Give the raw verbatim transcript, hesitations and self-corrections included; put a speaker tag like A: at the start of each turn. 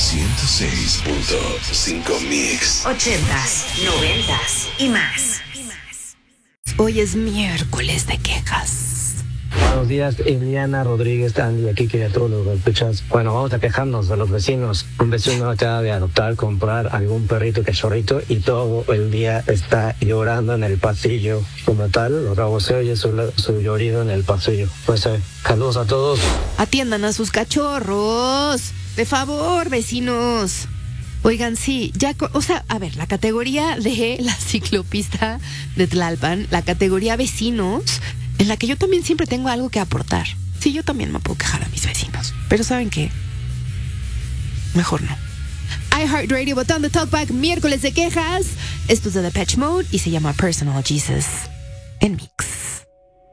A: ciento seis punto cinco Mix.
B: Ochentas, noventas y más.
C: Hoy es miércoles de quejas.
D: Buenos días, Eliana Rodríguez, Andy, aquí que a todos los escuchas. Bueno, vamos a quejarnos de los vecinos. Un vecino acaba de adoptar, comprar algún perrito cachorrito y todo el día está llorando en el pasillo. Como tal, lo que se oye su, su llorido en el pasillo. Pues eh, saludos a todos.
C: Atiendan a sus cachorros. De favor, vecinos. Oigan, sí, ya, o sea, a ver, la categoría de la ciclopista de Tlalpan, la categoría vecinos, en la que yo también siempre tengo algo que aportar. Sí, yo también me puedo quejar a mis vecinos. Pero ¿saben qué? Mejor no. iHeartRadio, botón de Talkback, miércoles de quejas. Esto es de Depeche Mode y se llama Personal Jesus en Mix.